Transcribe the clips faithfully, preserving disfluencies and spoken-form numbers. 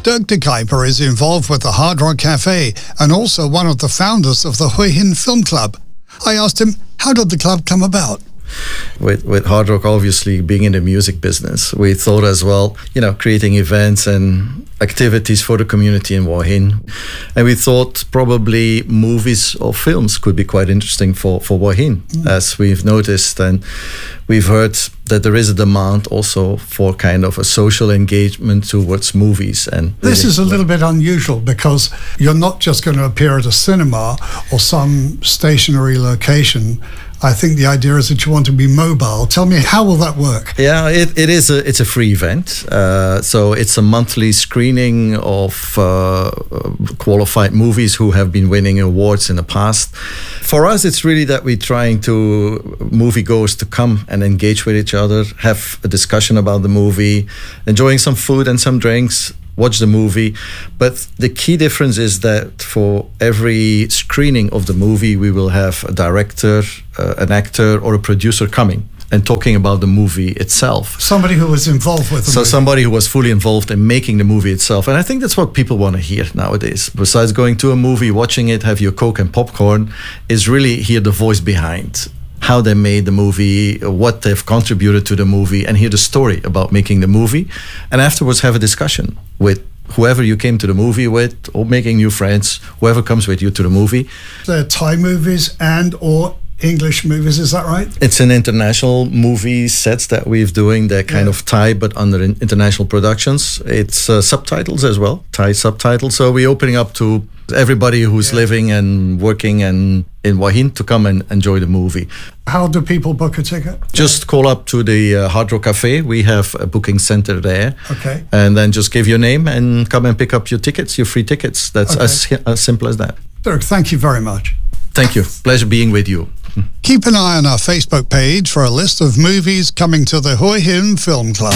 Dirk de Kuyper is involved with the Hard Rock Cafe and also one of the founders of the Hue Hin Film Club. I asked him, how did the club come about? With, with Hard Rock obviously being in the music business, we thought as well, you know, creating events and activities for the community in Hue Hin. And we thought probably movies or films could be quite interesting for, for Hue Hin, mm. as we've noticed. And we've heard that there is a demand also for kind of a social engagement towards movies. And this is a little bit unusual because you're not just going to appear at a cinema or some stationary location. I think the idea is that you want to be mobile. Tell me, how will that work? Yeah, it, it is a it's a free event. Uh, so it's a monthly screening of uh, qualified movies who have been winning awards in the past. For us, it's really that we're trying to moviegoers to come and engage with each other, have a discussion about the movie, enjoying some food and some drinks, watch the movie. But the key difference is that for every screening of the movie, we will have a director, uh, an actor, or a producer coming and talking about the movie itself. Somebody who was involved with the so movie. somebody who was fully involved in making the movie itself. And I think that's what people want to hear nowadays. Besides going to a movie, watching it, have your Coke and popcorn, is really hear the voice behind how they made the movie, what they've contributed to the movie, and hear the story about making the movie. And afterwards have a discussion with whoever you came to the movie with, or making new friends, whoever comes with you to the movie. They're Thai movies and or English movies, is that right? It's an international movie sets that we're doing. They're kind yeah. of Thai, but under international productions. It's uh, subtitles as well, Thai subtitles. So we're opening up to everybody who's yeah. living and working and in Hue Hin to come and enjoy the movie. How do people book a ticket? Just call up to the uh, Hard Rock Cafe. We have a booking center there. Okay. And then just give your name and come and pick up your tickets, your free tickets. That's okay. as, as simple as that. Dirk, thank you very much. Thank you. Pleasure being with you. Keep an eye on our Facebook page for a list of movies coming to the Hue Hin Film Club.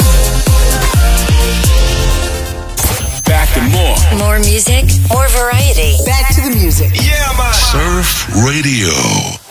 Back to more. More music, more variety. Back to the music. Yeah, man. Surf Radio.